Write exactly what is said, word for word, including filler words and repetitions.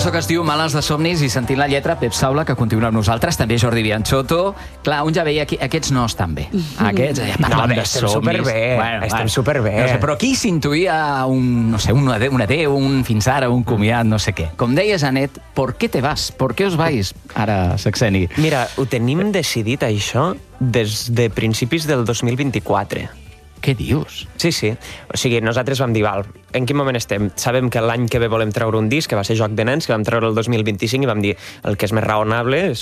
cançó que es diu Males de somnis i sentint la lletra, Pep Saula, que continua amb nosaltres, també Jordi Bianchotto. Clar, un ja veia aquí, aquests no estan bé. Aquests ja parlen No, de estem somnis. superbé, estem superbé. No sé, però aquí s'intuïa un, no sé, un adeu, un adeu, un fins ara, un comiat, no sé què. Com deies, Anet, ¿por qué te vas? ¿Por qué os vais? Ara, Sexeni. Mira, ho tenim decidit, això, des de principis del dos mil vint-i-quatre. Què dius? Sí, sí. O sigui, nosaltres vam dir, val, en quin moment estem? Sabem que l'any que ve volem treure un disc, que va ser Joc de Nens, que vam treure el dos mil vint-i-cinc, i vam dir, el que és més raonable